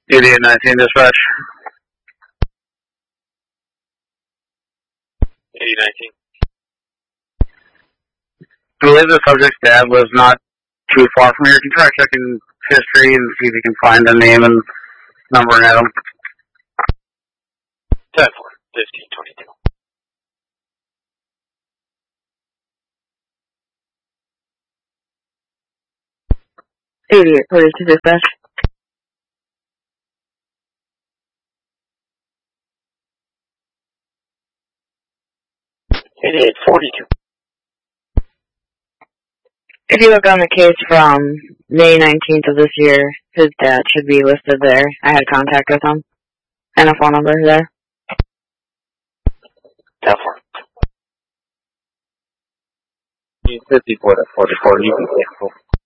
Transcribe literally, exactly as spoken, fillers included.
eighty-eight nineteen dispatch. eighty nineteen. I believe the subject's dad lives not too far from here. You can try checking history and see if you can find the name and number and Adam. ten four, fifteen twenty-two. eighty-eight forty-two dispatch. eighty-eight forty-two. If you look on the case from May nineteenth of this year, his dad should be listed there. I had contact with him. And a phone number there. ten four. fifty-four to forty-four, you can cancel.